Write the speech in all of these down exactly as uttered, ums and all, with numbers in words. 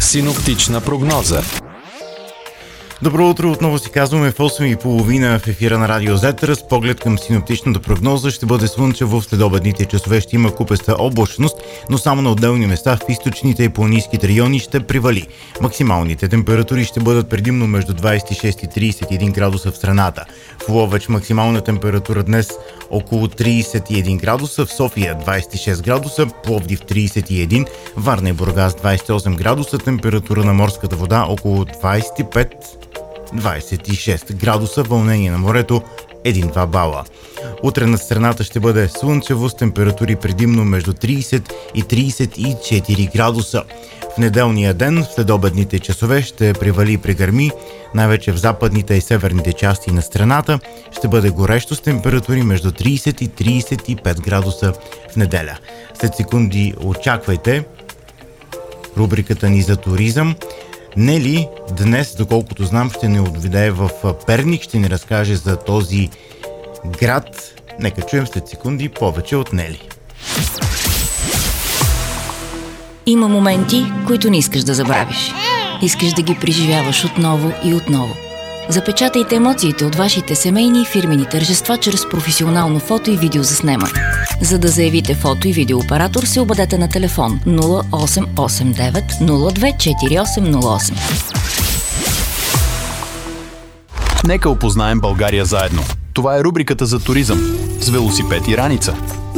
Синоптична прогноза. Добро утро, отново си казваме в осем и половина в ефира на Радио Зетра. С поглед към синоптичната прогноза ще бъде слънчево, в следобедните часове ще има купеста облачност, но само на отделни места в източните и планинските райони ще привали. Максималните температури ще бъдат предимно между двадесет и шест и тридесет и един градуса в страната. В Ловеч максимална температура днес около тридесет и един градуса, в София двадесет и шест градуса, Пловдив тридесет и един, Варна и Бургас двадесет и осем градуса, температура на морската вода около двадесет и пет двадесет и шест градуса, вълнение на морето един-два бала. Утре над страната ще бъде слънчево с температури предимно между тридесет и тридесет и четири градуса. В неделния ден, в следобедните часове ще привали и прегърми, най-вече в западните и северните части на страната. Ще бъде горещо с температури между тридесет и тридесет и пет градуса в неделя. След секунди очаквайте рубриката ни за туризъм. Нели днес, доколкото знам, ще ни отведе в Перник, ще ни разкаже за този град. Нека чуем след секунди повече от Нели. Има моменти, които не искаш да забравиш. Искаш да ги преживяваш отново и отново. Запечатайте емоциите от вашите семейни и фирмени тържества чрез професионално фото и видео заснемане. За да заявите фото и видеооператор, се обадете на телефон нула осем осем девет нула две четири осем нула осем. Нека опознаем България заедно. Това е рубриката за туризъм с велосипед и раница.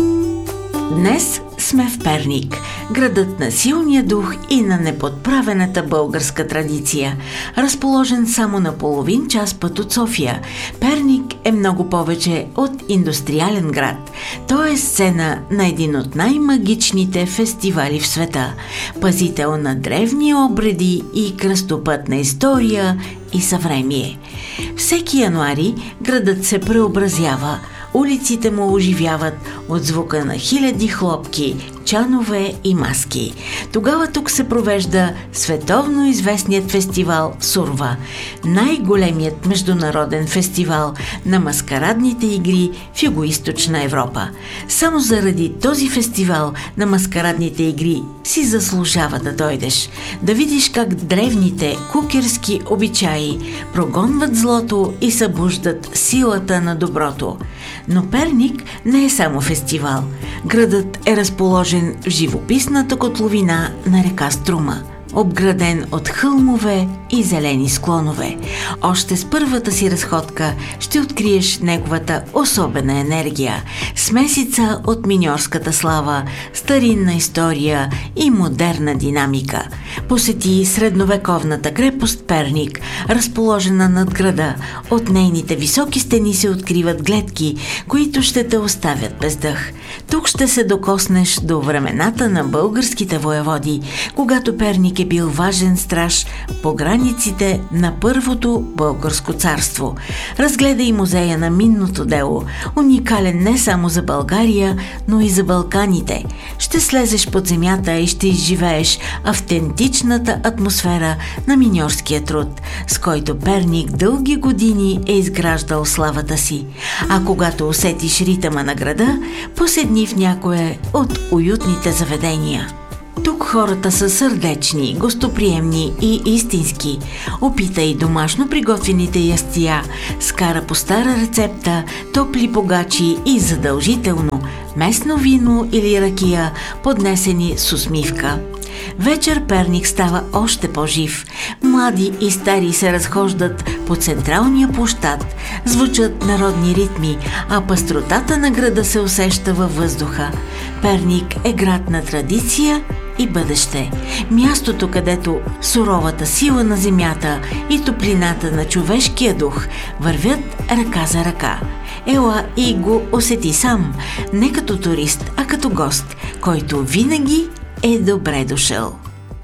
Днес сме в Перник, градът на силния дух и на неподправената българска традиция. Разположен само на половин час път от София, Перник е много повече от индустриален град. Той е сцена на един от най-магичните фестивали в света, пазител на древни обреди и кръстопътна история и съвремие. Всеки януари градът се преобразява, улиците му оживяват от звука на хиляди хлопки, чанове и маски. Тогава тук се провежда световно известният фестивал Сурва, най-големият международен фестивал на маскарадните игри в Югоизточна Европа. Само заради този фестивал на маскарадните игри си заслужава да дойдеш, да видиш как древните кукерски обичаи прогонват злото и събуждат силата на доброто. Но Перник не е само фестивал. Градът е разположен в живописната котловина на река Струма, обграден от хълмове и зелени склонове. Още с първата си разходка ще откриеш неговата особена енергия, смесица от миньорската слава, старинна история и модерна динамика. Посети средновековната крепост Перник, разположена над града. От нейните високи стени се откриват гледки, които ще те оставят без дъх. Тук ще се докоснеш до времената на българските воеводи, когато Перник е бил важен страж по границите на първото българско царство. Разгледай и музея на минното дело, уникален не само за България, но и за Балканите. Ще слезеш под земята и ще изживееш автентичната атмосфера на миньорския труд, с който Перник дълги години е изграждал славата си. А когато усетиш ритъма на града, поседни в някое от уютните заведения. Тук хората са сърдечни, гостоприемни и истински. Опитай домашно приготвените ястия, скара по стара рецепта, топли погачи и задължително местно вино или ракия, поднесени с усмивка. Вечер Перник става още по-жив. Млади и стари се разхождат по централния площад, звучат народни ритми, а пъстротата на града се усеща във въздуха. Перник е град на традиция и бъдеще. Мястото, където суровата сила на земята и топлината на човешкия дух вървят ръка за ръка. Ела и го усети сам, не като турист, а като гост, който винаги е добре дошъл.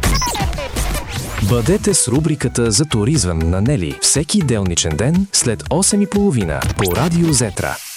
Бъдете с рубриката за туризъм на Нели всеки делничен ден след осем и половина по Радио Зетра.